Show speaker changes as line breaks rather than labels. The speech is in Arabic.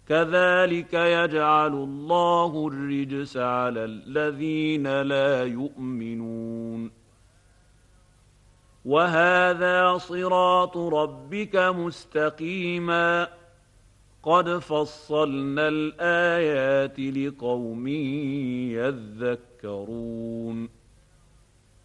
كذلك يجعل الله الرجس على الذين لا يؤمنون. وهذا صراط ربك مستقيما قد فصلنا الآيات لقوم يذكرون.